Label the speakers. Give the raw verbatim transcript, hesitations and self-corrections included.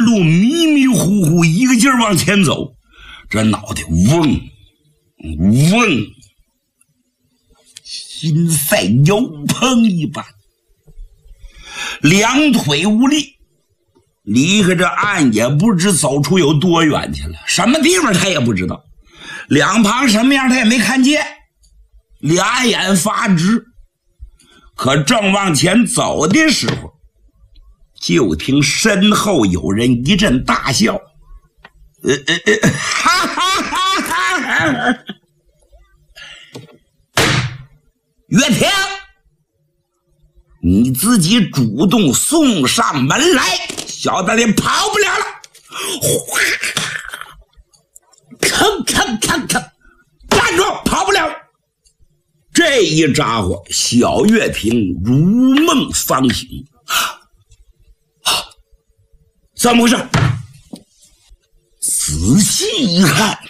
Speaker 1: 路迷迷糊糊，一个劲儿往前走，这脑袋嗡嗡，心在油棚一般，两腿无力，离开这岸也不知走出有多远去了，什么地方他也不知道，两旁什么样他也没看见，俩眼发直。可正往前走的时候，就听身后有人一阵大笑，呃呃呃，哈哈哈哈哈！岳平，你自己主动送上门来，小子你跑不了了！吭吭吭吭，站住，跑不了了！这一家伙，小岳平如梦方醒。怎么回事？仔细一看，